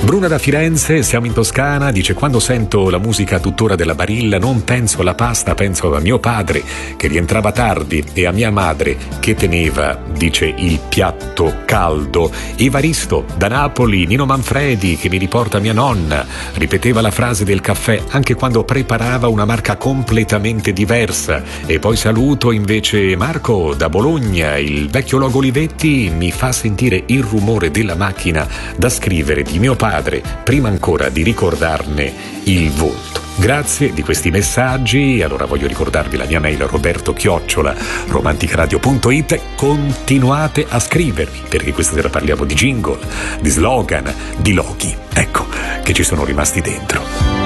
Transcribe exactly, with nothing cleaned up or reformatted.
Bruna da Firenze, siamo in Toscana, dice: quando sento la musica tuttora della Barilla non penso alla pasta, penso a mio padre che rientrava tardi e a mia madre che teneva, dice, il piatto caldo. Evaristo da Napoli, Nino Manfredi che mi riporta mia nonna, ripeteva la frase del caffè anche quando preparava una marca completamente diversa. E poi saluto invece Marco da Bologna, il vecchio logo Olivetti mi fa sentire il rumore della macchina da scrivere di mio padre prima ancora di ricordarne il volto. Grazie di questi messaggi. Allora voglio ricordarvi la mia mail roberto chiocciola romanticaradio punto it. Continuate a scrivermi, perché questa sera parliamo di jingle, di slogan, di loghi, ecco, che ci sono rimasti dentro.